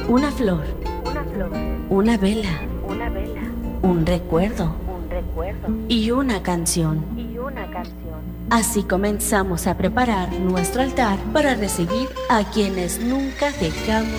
Una flor, una vela, un recuerdo y una canción. Así comenzamos a preparar nuestro altar para recibir a quienes nunca dejamos